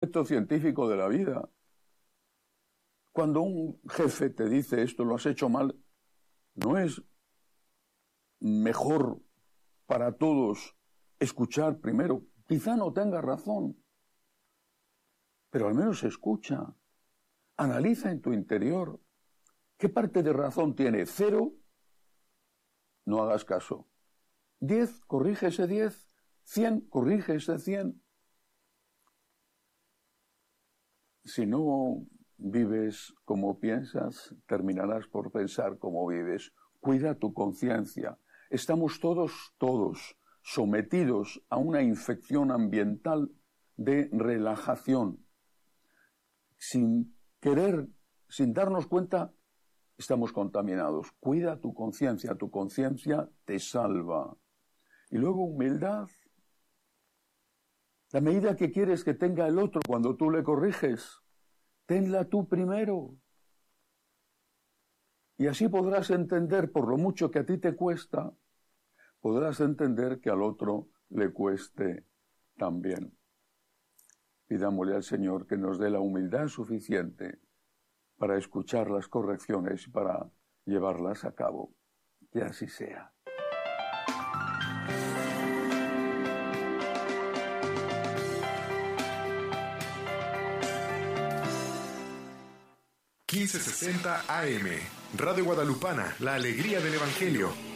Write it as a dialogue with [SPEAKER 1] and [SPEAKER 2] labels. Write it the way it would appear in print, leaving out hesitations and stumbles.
[SPEAKER 1] concepto científico de la vida. Cuando un jefe te dice esto lo has hecho mal, ¿no es mejor para todos escuchar primero? Quizá no tenga razón, pero al menos escucha. Analiza en tu interior. ¿Qué parte de razón tiene? 0, no hagas caso. 10, corrige ese 10. 100, corrige ese 100. Si no vives como piensas, terminarás por pensar como vives. Cuida tu conciencia. Estamos todos sometidos a una infección ambiental de relajación. Sin querer, sin darnos cuenta, estamos contaminados. Cuida tu conciencia te salva. Y luego humildad. La medida que quieres que tenga el otro cuando tú le corriges, tenla tú primero. Y así podrás entender, por lo mucho que a ti te cuesta, podrás entender que al otro le cueste también. Pidámosle al Señor que nos dé la humildad suficiente para escuchar las correcciones y para llevarlas a cabo. Que así sea.
[SPEAKER 2] AM, Radio Guadalupana, la alegría del Evangelio.